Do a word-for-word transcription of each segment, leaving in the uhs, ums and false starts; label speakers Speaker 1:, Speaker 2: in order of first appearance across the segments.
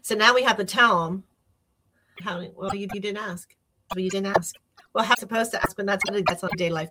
Speaker 1: So now we have to tell them how, well, you, you didn't ask. Well, you didn't ask. Well, how am I supposed to ask when that's, that's on day life?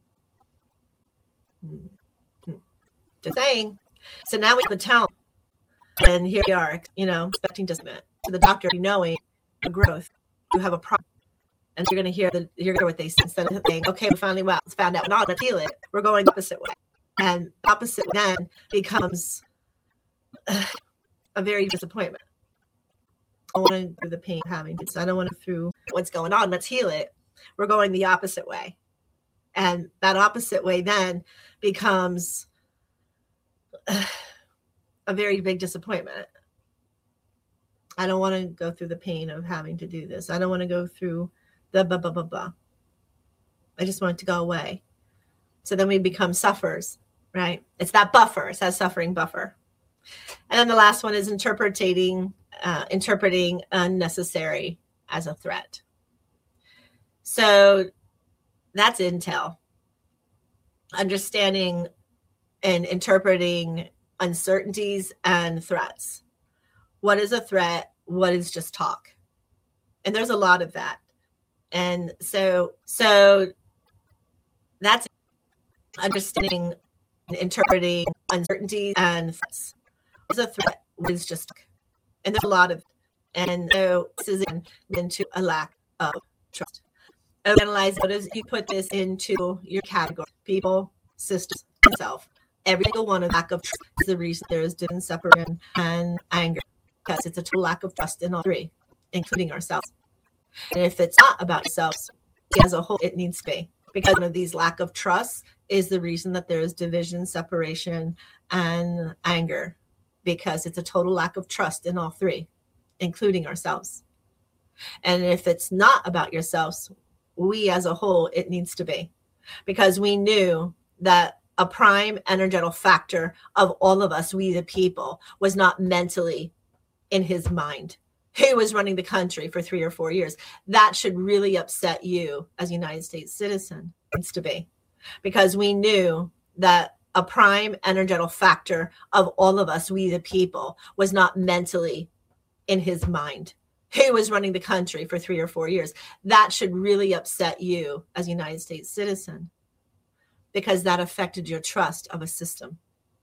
Speaker 1: Just saying. So now we have to tell them. And here we are, you know, expecting just a minute. To the doctor, knowing the growth, you have a problem. And you're going to hear the, you're going to hear what they say instead of saying, okay, we finally well, found out we're not going to feel it. We're going the opposite way. And opposite then becomes uh, a very disappointment. I want to go through the pain of having this. I don't want to through what's going on. Let's heal it. We're going the opposite way. And that opposite way then becomes uh, a very big disappointment. I don't want to go through the pain of having to do this. I don't want to go through the blah, blah, blah, blah. I just want it to go away. So then we become sufferers, right? It's that buffer. It's that suffering buffer. And then the last one is interpreting, uh, interpreting unnecessary as a threat. So that's intel. Understanding and interpreting uncertainties and threats. What is a threat? What is just talk? And there's a lot of that. And so, so that's understanding and interpreting uncertainties and threats. What is a threat? What is just talk? And there's a lot of, and so this is into a lack of trust. Analyze what is, you put this into your category: people, systems, self. Every single one of lack of trust is the reason there is division, separation, and anger. Because it's a total lack of trust in all three, including ourselves. And if it's not about yourselves, as a whole, it needs to be. Because one of these lack of trust is the reason that there is division, separation, and anger. Because it's a total lack of trust in all three, including ourselves. And if it's not about yourselves, we as a whole, it needs to be. Because we knew that a prime energetic factor of all of us, we the people, was not mentally in his mind. He was running the country for three or four years. That should really upset you as a United States citizen. It needs to be. Because we knew that a prime energetic factor of all of us, we the people, was not mentally in his mind. He was running the country for three or four years. That should really upset you as a United States citizen. Because that affected your trust of a system.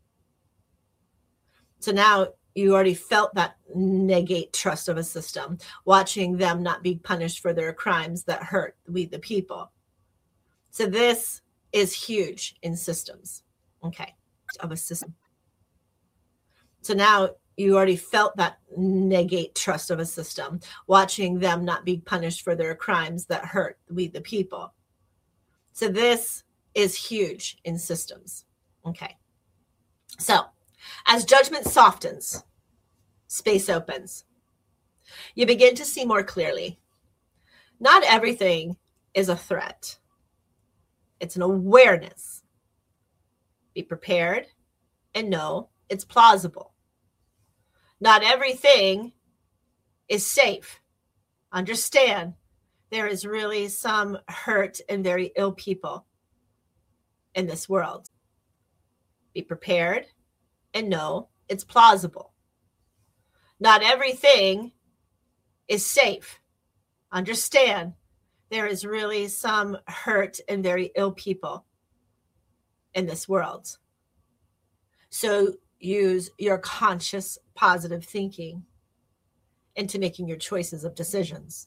Speaker 1: So now you already felt that negate trust of a system, watching them not be punished for their crimes that hurt we the people. So this is huge in systems, okay, of a system. So now you already felt that negate trust of a system, watching them not be punished for their crimes that hurt we the people. So this is huge in systems, okay. So as judgment softens, space opens. You begin to see more clearly. Not everything is a threat. It's an awareness. Be prepared and know it's plausible. Not everything is safe. Understand there is really some hurt and very ill people in this world. Be prepared and know it's plausible. Not everything is safe. Understand there is really some hurt and very ill people in this world. So use your conscious positive thinking into making your choices of decisions.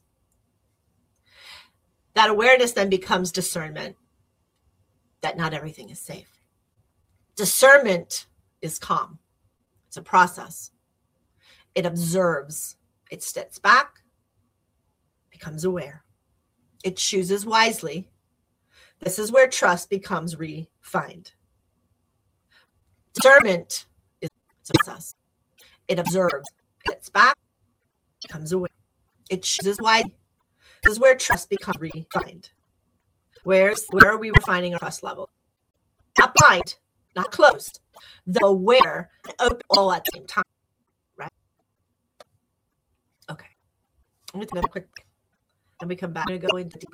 Speaker 1: That awareness then becomes discernment that not everything is safe. Discernment is calm. It's a process. It observes. It steps back, becomes aware. It chooses wisely. This is where trust becomes refined. Discernment is a process. It observes. It steps back, becomes aware. It chooses wisely. This is where trust becomes refined. Where's, where are we refining our trust level? Not blind, not closed, though aware and open all at the same time, right? Okay. I'm going to take another quick break. Then we come back and go into deeper.